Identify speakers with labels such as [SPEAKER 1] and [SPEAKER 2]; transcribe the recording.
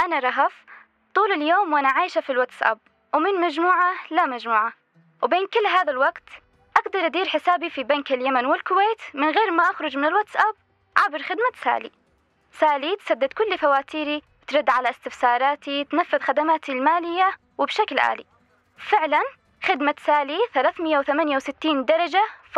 [SPEAKER 1] أنا رهف، طول اليوم وأنا عايشة في الواتساب ومن مجموعة لا مجموعة، وبين كل هذا الوقت أقدر أدير حسابي في بنك اليمن والكويت من غير ما أخرج من الواتساب عبر خدمة سالي. سالي تسدد كل فواتيري، ترد على استفساراتي، تنفذ خدماتي المالية وبشكل آلي. فعلا خدمة سالي 368 درجة